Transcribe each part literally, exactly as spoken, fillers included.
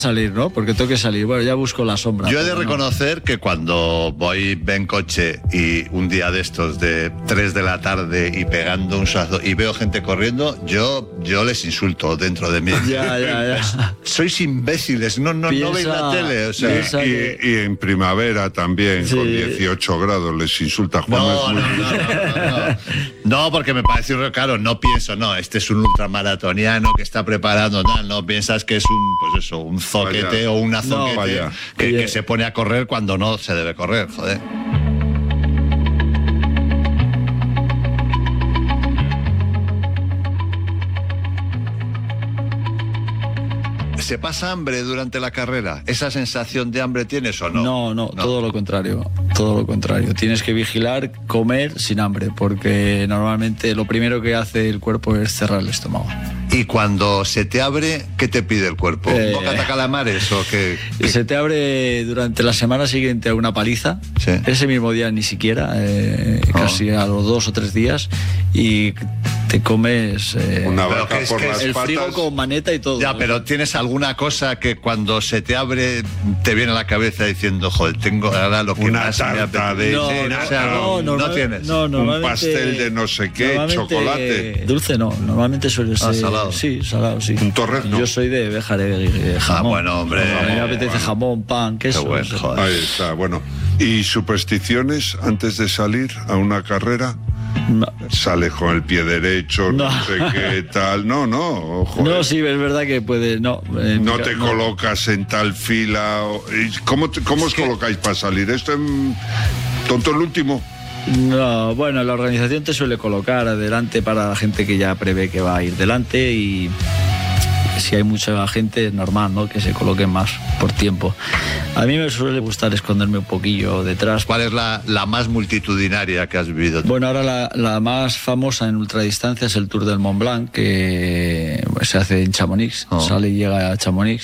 salir, ¿no? Porque tengo que salir. Bueno, ya busco la sombra. Yo he de no. reconocer que cuando voy en coche y un día de estos de tres de la tarde y pegando un sazo y veo gente corriendo, yo, yo les insulto dentro de mí. Ya, ya, ya. Sois imbéciles, no, no, Piensa, no veis la tele. O sea, piensa Y, que- y en primavera también, Sí. con dieciocho grados, les insulta Juan. No, es no, muy- no, no, no, no. No, porque me parece un claro, no pienso, no, este es un ultramaratoniano que está preparando, tal, no piensas que es un, pues eso, un zoquete Vaya. o una No, zoquete vaya. que, Oye. que se pone a correr cuando no se debe correr, joder. ¿Se pasa hambre durante la carrera? ¿Esa sensación de hambre tienes o no? No, no, todo lo contrario, todo lo contrario. Tienes que vigilar, comer sin hambre, porque normalmente lo primero que hace el cuerpo es cerrar el estómago. Y cuando se te abre, ¿qué te pide el cuerpo? Eh. ¿Bocata calamares o qué? Y se te abre durante la semana siguiente a una paliza, Sí. ese mismo día ni siquiera, eh, Oh. casi a los dos o tres días, y te comes eh, Una Pero vaca que es por que las el frigo patas. con maneta y todo. Ya, pero ¿tienes alguna cosa que cuando se te abre te viene a la cabeza diciendo, joder, tengo ahora lo que Una más me tarta apetece? de- No, Sí, no, o sea, no, no, no normal- tienes. no, normalmente- pastel de no sé qué, normalmente, chocolate. Dulce no, normalmente suele ser... Ah, salado. Sí, salado, sí. Un torrezno. Yo soy de Bejaré, de jamón. Ah, bueno, hombre. A mí me apetece Bueno. jamón, pan, queso. Qué bueno, no sé. joder. Ahí está, bueno. ¿Y supersticiones antes de salir a una carrera? No. Sales con el pie derecho, no, No. sé qué tal. No, no, ojo. No, sí, es verdad que puede... No, eh, No mira, te colocas en tal fila. o- ¿y ¿Cómo, te- cómo os colocáis para salir? ¿Esto en tonto el último? No, bueno, la organización te suele colocar adelante para la gente que ya prevé que va a ir delante, y si hay mucha gente es normal, ¿no?, que se coloquen más por tiempo. A mí me suele gustar esconderme un poquillo detrás. ¿Cuál es la, la más multitudinaria que has vivido? Bueno, ahora la, la más famosa en ultradistancia es el Tour del Mont Blanc, que se hace en Chamonix, Oh. sale y llega a Chamonix.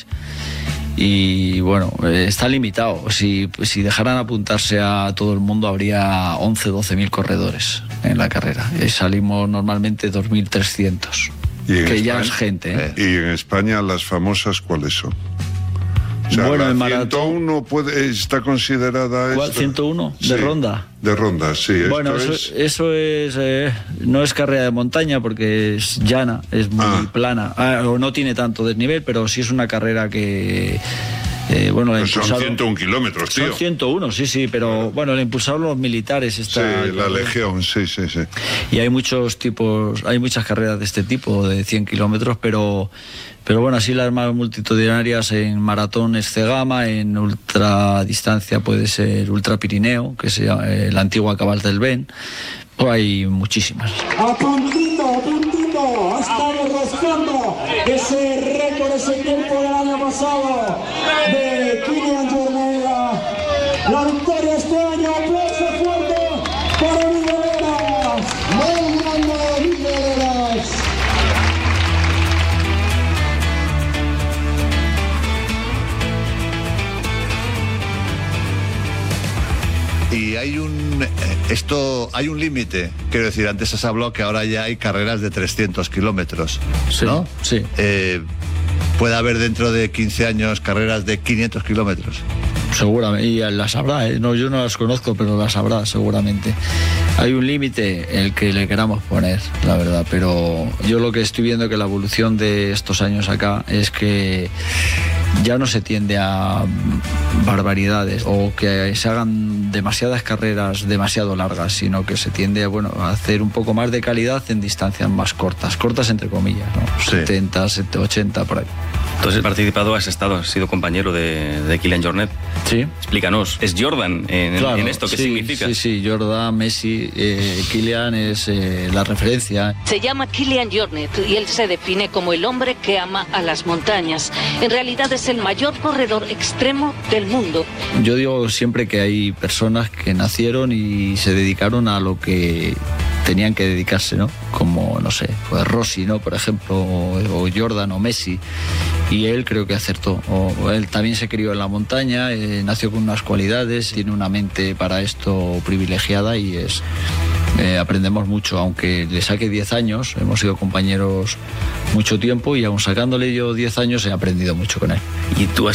Y bueno, eh, está limitado. Si, si dejaran apuntarse a todo el mundo, habría once, doce mil corredores en la carrera. Y salimos normalmente dos mil trescientos, ¿Y en que ya España? es gente, ¿eh? ¿Y en España las famosas cuáles son? O sea, Bueno, la en maratón- ciento uno puede, está considerada ¿Cuál? esta? ¿ciento uno? ¿De Sí, ronda? De ronda, sí. esto Bueno, eso es- eso es eh, no es carrera de montaña porque es llana, es muy Ah. plana, ah, o no tiene tanto desnivel, pero sí es una carrera que eh, bueno, la pues son impulsaron- ciento uno kilómetros, tío. Son ciento uno, sí, sí, pero bueno, la impulsaron los militares Sí, esta la carrera. Legión, sí, sí, sí. Y hay muchos tipos, hay muchas carreras de este tipo, de cien kilómetros, pero, pero bueno, así las más multitudinarias en maratón es Cegama, en ultradistancia puede ser Ultra Pirineo, que es eh, la antigua Cabal del Ben, o hay muchísimas. A puntito, a puntito, estamos rascando ese récord, ese tiempo del año pasado de Kilian Jornet. La victoria este año, aplauso fuerte para Miguel Veras, muy grande Miguel Veras. Y hay un eh, esto hay un límite, quiero decir, antes has hablado que ahora ya hay carreras de trescientos kilómetros, Sí, ¿no? sí. Eh, puede haber dentro de quince años carreras de quinientos kilómetros. Seguramente, y las habrá, ¿eh? No, yo no las conozco, pero las habrá seguramente. Hay un límite el que le queramos poner, la verdad, pero yo lo que estoy viendo que la evolución de estos años acá es que ya no se tiende a barbaridades o que se hagan demasiadas carreras demasiado largas, sino que se tiende a, bueno, a hacer un poco más de calidad en distancias más cortas, cortas entre comillas, ¿no? Sí. setenta, setenta, ochenta, por ahí. Tú has participado, has estado, has sido compañero de, de Kilian Jornet. Sí. Explícanos, ¿es Jordan en, Claro, en esto? ¿Qué sí, significa? Sí, sí, Jordan, Messi, eh, Kilian es eh, la referencia. Se llama Kilian Jornet y él se define como el hombre que ama a las montañas. En realidad es el mayor corredor extremo del mundo. Yo digo siempre que hay personas que nacieron y se dedicaron a lo que tenían que dedicarse, ¿no? Como, no sé, pues Rossi, ¿no? Por ejemplo, o, o Jordan o Messi. Y él creo que acertó. O, o él también se crió en la montaña, eh, nació con unas cualidades, tiene una mente para esto privilegiada y es... Eh, aprendemos mucho, aunque le saque diez años, hemos sido compañeros mucho tiempo y aún sacándole yo diez años he aprendido mucho con él. Y tú has